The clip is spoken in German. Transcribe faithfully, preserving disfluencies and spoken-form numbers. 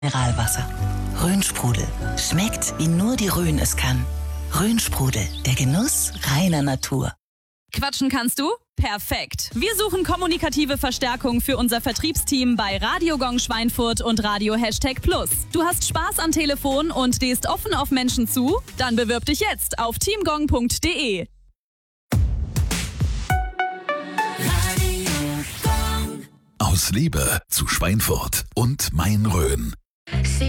Mineralwasser. Rhön-Sprudel. Schmeckt, wie nur die Rhön es kann. Rhön-Sprudel. Der Genuss reiner Natur. Quatschen kannst du? Perfekt. Wir suchen kommunikative Verstärkung für unser Vertriebsteam bei Radio Gong Schweinfurt und Radio Hashtag Plus. Du hast Spaß am Telefon und stehst offen auf Menschen zu? Dann bewirb dich jetzt auf teamgong punkt de. Aus Liebe zu Schweinfurt und Main-Rhön.